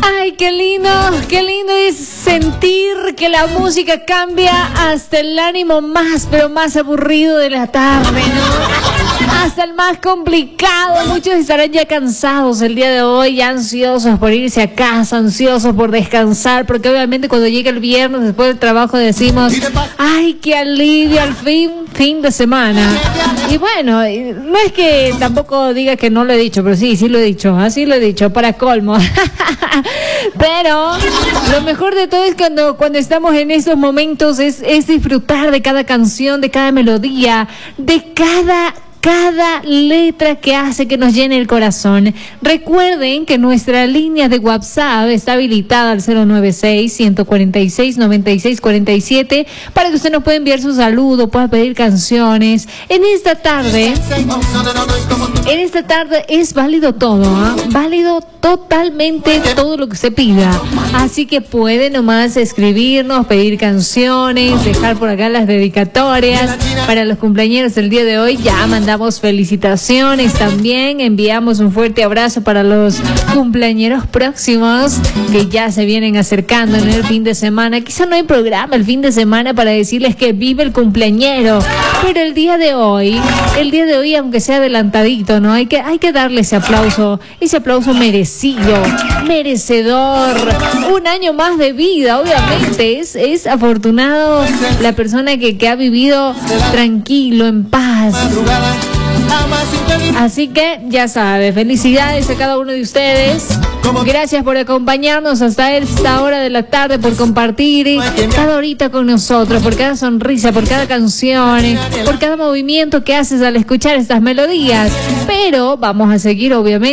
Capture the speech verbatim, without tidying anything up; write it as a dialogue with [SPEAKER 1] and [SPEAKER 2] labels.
[SPEAKER 1] Ay, qué lindo, qué lindo es sentir que la música cambia hasta el ánimo más, pero más aburrido de la tarde, ¿no? Hasta el más complicado. Muchos estarán ya cansados el día de hoy, ya ansiosos por irse a casa, ansiosos por descansar, porque obviamente cuando llega el viernes después del trabajo decimos, ay, qué alivio, al fin, fin de semana. Y bueno, no es que tampoco diga que no lo he dicho, pero sí, sí lo he dicho, así lo he dicho, para colmo. Pero lo mejor de todo es cuando, cuando estamos en esos momentos es, es disfrutar de cada canción, de cada melodía, de cada... cada letra que hace que nos llene el corazón. Recuerden que nuestra línea de WhatsApp está habilitada al cero nueve seis, uno cuatro seis, nueve seis cuatro siete para que usted nos pueda enviar su saludo, pueda pedir canciones. En esta tarde, en esta tarde es válido todo, ¿eh? Válido totalmente todo lo que usted pida. Así que puede nomás escribirnos, pedir canciones, dejar por acá las dedicatorias para los cumpleaños del día de hoy. Ya mandamos felicitaciones también, enviamos un fuerte abrazo para los cumpleañeros próximos que ya se vienen acercando en el fin de semana. Quizá no hay programa el fin de semana para decirles que vive el cumpleañero, pero el día de hoy, el día de hoy aunque sea adelantadito, ¿no? Hay que, hay que darle ese aplauso, ese aplauso merecido, merecedor, un año más de vida, obviamente, es, es afortunado la persona que, que ha vivido tranquilo, en paz. Así que ya sabe, felicidades a cada uno de ustedes. Gracias por acompañarnos hasta esta hora de la tarde, por compartir cada horita con nosotros, por cada sonrisa, por cada canción, por cada movimiento que haces al escuchar estas melodías. Pero vamos a seguir, obviamente.